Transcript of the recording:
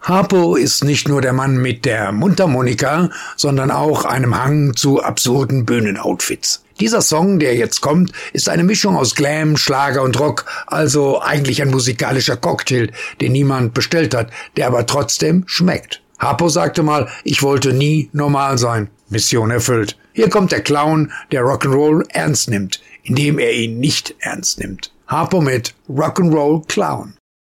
Harpo ist nicht nur der Mann mit der Mundharmonika, sondern auch einem Hang zu absurden Bühnenoutfits. Dieser Song, der jetzt kommt, ist eine Mischung aus Glam, Schlager und Rock, also eigentlich ein musikalischer Cocktail, den niemand bestellt hat, der aber trotzdem schmeckt. Harpo sagte mal, ich wollte nie normal sein. Mission erfüllt. Hier kommt der Clown, der Rock'n'Roll ernst nimmt, indem er ihn nicht ernst nimmt. Harpo mit Rock'n'Roll Clown.